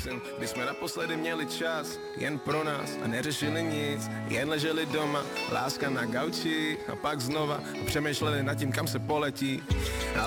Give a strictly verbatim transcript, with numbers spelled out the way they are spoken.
prosím, kdy jsme naposledy měli čas jen pro nás a neřešili nic, jen leželi doma, láska na gauči a pak znova a přemýšleli nad tím, kam se poletí.